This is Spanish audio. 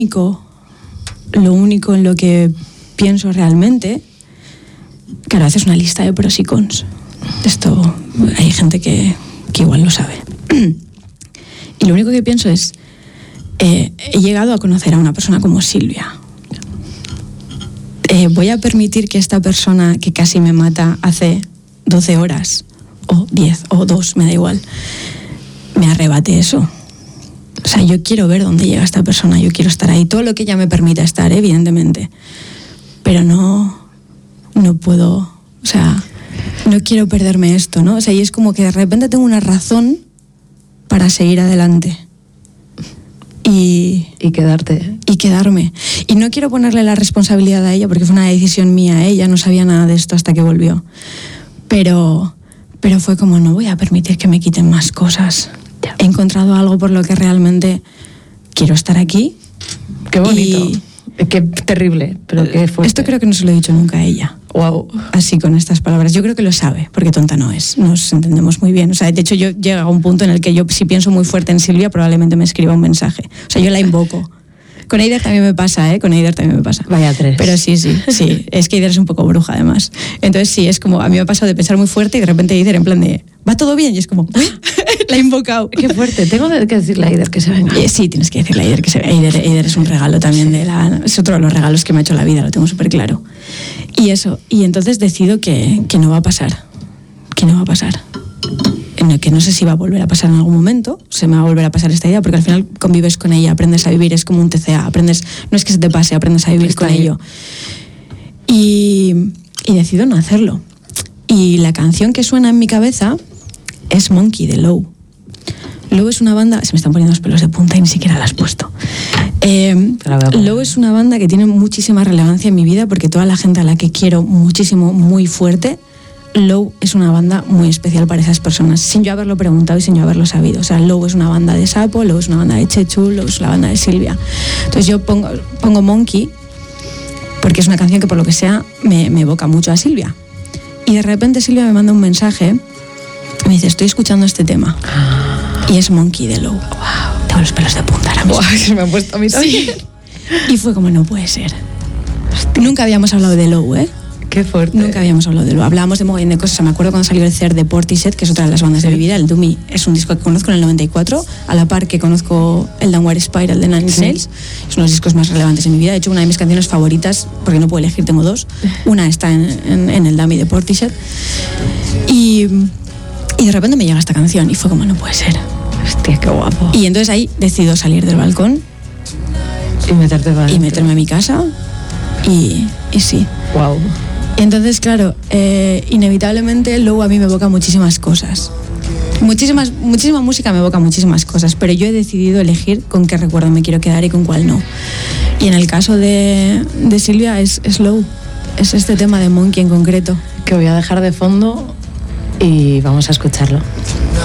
Lo único en lo que pienso realmente, claro, haces una lista de pros y cons. Esto hay gente que igual lo sabe. Y lo único que pienso es, he llegado a conocer a una persona como Silvia. Voy a permitir que esta persona que casi me mata hace 12 horas, o 10, o 2, me da igual, me arrebate eso. O sea, yo quiero ver dónde llega esta persona, yo quiero estar ahí, todo lo que ella me permita estar, evidentemente. Pero no puedo, o sea, no quiero perderme esto, ¿no? O sea, y es como que de repente tengo una razón para seguir adelante. Y quedarte. Y quedarme. Y no quiero ponerle la responsabilidad a ella, porque fue una decisión mía, ella no sabía nada de esto hasta que volvió. Pero fue como, no voy a permitir que me quiten más cosas. Ya. He encontrado algo por lo que realmente quiero estar aquí. Qué bonito. Qué terrible, pero qué fuerte. Esto creo que no se lo he dicho nunca a ella. Wow. Así con estas palabras. Yo creo que lo sabe, porque tonta no es. Nos entendemos muy bien. O sea, de hecho, yo llego a un punto en el que yo, si pienso muy fuerte en Silvia, probablemente me escriba un mensaje. O sea, yo la invoco. Con Eider también me pasa, Con Eider también me pasa. Vaya tres. Pero sí. Es que Eider es un poco bruja, además. Entonces, sí, es como, a mí me ha pasado de pensar muy fuerte y de repente Eider en plan de, ¿va todo bien? Y es como, ¡uy! La he invocado. Qué fuerte. Tengo que decirle a Eider que se venga. Sí, tienes que decirle a Eider que se venga. Eider es un regalo también es otro de los regalos que me ha hecho la vida, lo tengo súper claro. Y eso, y entonces decido que no va a pasar. Que no va a pasar. Que no sé si va a volver a pasar en algún momento, se me va a volver a pasar esta idea, porque al final convives con ella, aprendes a vivir, es como un TCA, aprendes, no es que se te pase, aprendes a vivir Está con ahí. ello. Y decido no hacerlo. Y la canción que suena en mi cabeza es Monkey, de Low. Low es una banda, se me están poniendo los pelos de punta y ni siquiera la has puesto. Low es una banda que tiene muchísima relevancia en mi vida, porque toda la gente a la que quiero muchísimo, muy fuerte, Low es una banda muy especial para esas personas, sin yo haberlo preguntado y sin yo haberlo sabido. O sea, Low es una banda de Sapo, Low es una banda de Chechu, Low es la banda de Silvia. Entonces yo pongo Monkey porque es una canción que por lo que sea me evoca mucho a Silvia. Y de repente Silvia me manda un mensaje y me dice, estoy escuchando este tema. Y es Monkey de Low. Wow. Tengo los pelos de punta ahora mismo. Wow, se me ha puesto a mí también. Sí. Y fue como, no puede ser. Hostia. Nunca habíamos hablado de Low, Qué fuerte. Nunca habíamos hablado de Low. Hablábamos de mogollón de cosas. Me acuerdo cuando salió el CER de Portishead, que es otra de las bandas de mi vida. El Doomy es un disco que conozco en el 94, a la par que conozco el Downward Spiral de Nine Inch Nails. Es uno de los discos más relevantes de mi vida. De hecho, una de mis canciones favoritas, porque no puedo elegir, tengo dos. Una está en el Dummy de Portishead. Y de repente me llega esta canción y fue como, no puede ser. Hostia, qué guapo. Y entonces ahí decido salir del balcón Y meterme a mi casa y sí. Wow. Y entonces, claro, inevitablemente luego a mí me evoca muchísimas cosas. Muchísima música me evoca muchísimas cosas, pero yo he decidido elegir con qué recuerdo me quiero quedar y con cuál no. Y en el caso de Silvia es Low, es este tema de Monkey en concreto. Que voy a dejar de fondo y vamos a escucharlo.